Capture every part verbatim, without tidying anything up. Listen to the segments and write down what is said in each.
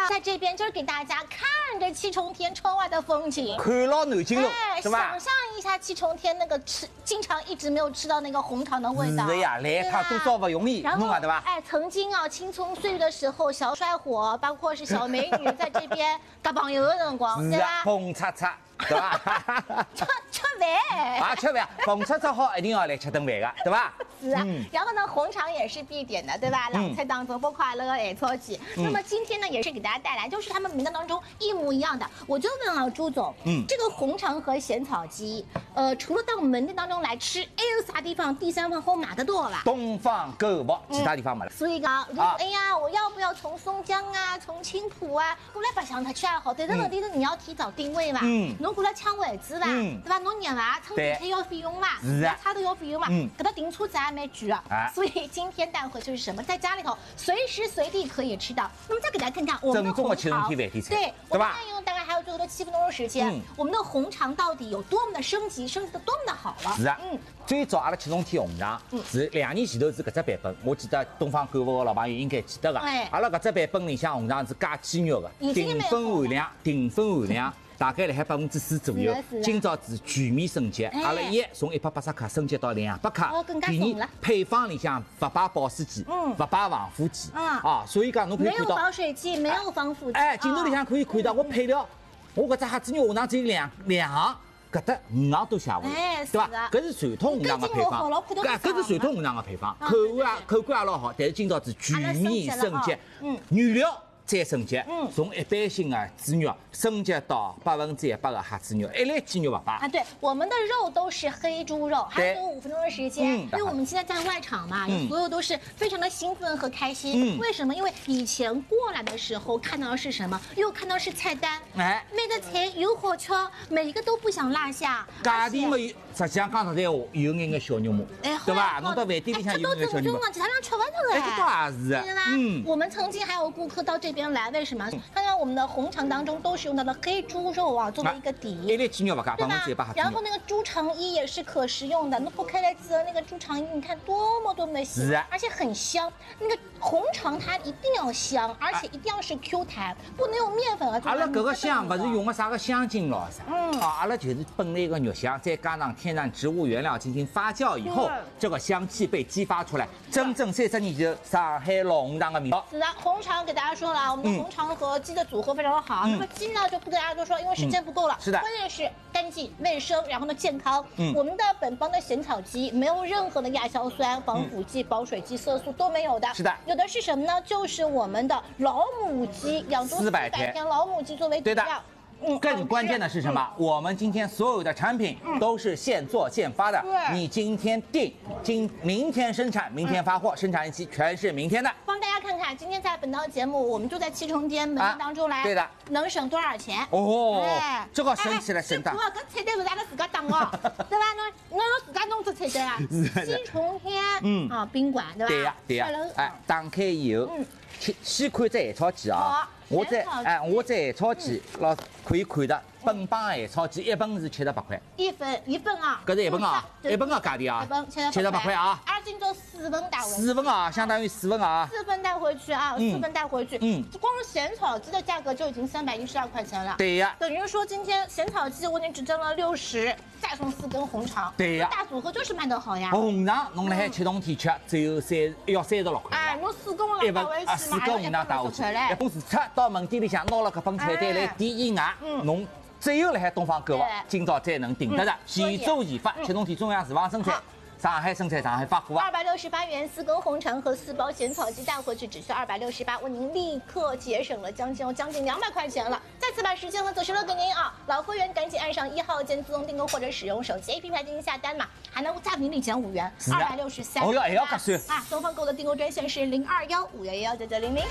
在这边就是给大家看着七重天窗外的风景， 看牢南京路， 哎， 是吧？ 想象一下七重天那个吃，经常一直没有吃到那个红肠的味道。 是的呀，来一趟多少不容易， 然后弄啊，对吧？ 哎，曾经啊，青葱岁月的时候，小帅火，包括是小美女在这边交朋友的辰光，对吧？ 碰擦擦，对吧？ 吃吃饭啊，吃饭，碰擦擦好，一定要来吃顿饭的，对吧？ 是啊，然后呢，红肠也是必点的，对吧？凉菜当中不快乐的海草鸡。那么今天呢，也是给大家带来，就是他们名单当中一模一样的。我就问啊，朱总，嗯，这个红肠和咸草鸡，呃，除了到门店当中来吃，还有啥地方第三方好买得到吧？ 东方购物，其他地方没了。 所以讲，如果哎呀，我要不要从松江啊，从青浦啊过来白相它去也好，但是问题是你要提早定位嘛，嗯，侬过来抢位置吧，对吧？侬热嘛，乘地铁要费用嘛， 是啊， 差头要费用嘛，嗯，搿搭停车子还蛮贵啊，所以今天带回就是什么，在家里头随时随地可以吃到。那么再给大家看看我们的红肠，对，对吧？用大概还有最多的七分钟的时间，我们的红肠到底有多么的升级，升级的多么的好了？ 是啊，嗯，最早阿拉七重天红肠是两年前头是搿只版本，我记得东方购物的老朋友应该记得个，阿拉搿只版本里向红肠是加鸡肉的，淀粉含量，淀粉含量。大概辣海百分之四左右，今朝是全面升级，阿拉一从一百八十克升级到两百克。 哦，更加松了。 配方里向不摆保湿剂，嗯，不摆防腐剂，嗯啊，所以讲侬可以看到， 没有保水剂，没有防腐剂。 哎，镜头里向可以看到我配料，我搿只虾子肉红肠只有两两行，搿搭五行都写下来，对吧？搿是传统红肠的配方，搿搿是传统红肠的配方，口味啊口感也老好，但是今朝是全面升级，嗯，原料。再升级，嗯，从一般性的猪肉升级到百分之一百的哈子肉，一粒鸡肉不摆啊。对，我们的肉都是黑猪肉，还有五分钟的时间，因为我们现在在外场嘛，所有都是非常的兴奋和开心。为什么？因为以前过来的时候看到的是什么？又看到是菜单，哎，每个菜有好吃，每一个都不想落下。 价钿没有，实际上讲实在话，有眼个小肉末，哎，对吧？侬到饭店里向有眼个小肉末， 其他人吃不着的。 哎，这倒也是， 对吧？嗯，我们曾经还有顾客到这边来，为什么？看到我们的红肠当中都是用到了黑猪肉啊作为一个底， 一粒鸡肉不加， 对吧？然后那个猪肠衣也是可食用的，那剥开来之后，那个猪肠衣你看多么多么的细，而且很香。那个红肠它一定要香，而且一定要是 Q 弹，不能用面粉啊。 阿拉搿个香不是用个啥个香精咯啥？嗯，啊，阿拉就是本来个肉香，再加上天然植物原料进行发酵以后，这个香气被激发出来，真正三十年前上海老红肠的味道。 是的，红肠给大家说了，我们的红肠和鸡的组合非常的好。那么鸡呢就不跟大家多说，因为时间不够了。 是的， 关键是干净卫生，然后呢健康。嗯，我们的本帮的咸草鸡没有任何的亚硝酸、防腐剂、保水剂、色素都没有的。 是的， 有的是什么呢？就是我们的老母鸡，养猪四百天老母鸡作为底料。 嗯，更关键的是什么？我们今天所有的产品都是现做现发的。对，你今天订，今明天生产，明天发货，生产日期全是明天的。 帮大家看看，今天在本档节目，我们就在七重天门店当中来， 对的， 能省多少钱？ 哦，这个省起来省的。 哇，搿菜单不是阿拉自家打哦，对吧？侬侬要自家弄只菜单啊。七重天，嗯啊，宾馆对吧？ 对呀对呀。哎，打开以后，先先看这海草鸡啊。我在哎，我在海草鸡老可以看的，本帮海草鸡一份是七十八块， 一份一份啊， 搿是一份啊，一份个价钿啊，七十八块啊。 而今朝四份带回去， 四份啊，相当于四份啊， 四份带回去啊，四份带回去，嗯，光咸草鸡的价格就已经三百一十二块钱了， 对呀， 等于说今天咸草鸡我已经只挣了六十，再送四根红肠， 对呀， 大组合就是卖得好呀。 红肠侬辣海七重天吃只有三要三十六块， 哎，侬四根红肠回去， 四根红肠带回去，一份除脱到门店里向拿了搿份菜单来点以外，侬只有辣海东方购物，今朝才能订得着，现做现发，七重天中央厨房生产。上海生产，上海发货啊！ 二百六十八元，四根红肠和四包咸草鸡带回去，只需二百六十八，为您立刻节省了将近将近两百块钱了。再次把时间和走时了给您啊，老会员赶紧按上一号键自动订购或者使用手机 A P P 进行下单嘛，还能再给你减五元，二百六十三。 哦哟，还要格算啊！东方购的订购专线是零二幺五幺幺九九零零。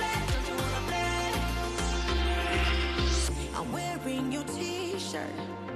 I'm wearing your T-shirt.